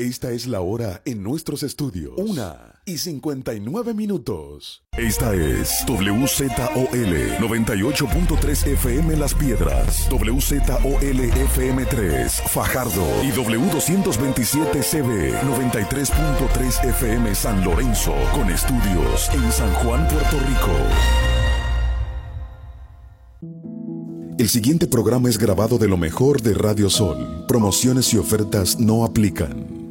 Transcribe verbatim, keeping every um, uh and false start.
Esta es la hora en nuestros estudios. Una y cincuenta y nueve minutos. Esta es W Z O L noventa y ocho punto tres F M Las Piedras, W Z O L F M tres Fajardo y W doscientos veintisiete C B noventa y tres punto tres F M San Lorenzo, con estudios en San Juan, Puerto Rico. El siguiente programa es grabado de lo mejor de Radio Sol. Promociones y ofertas no aplican.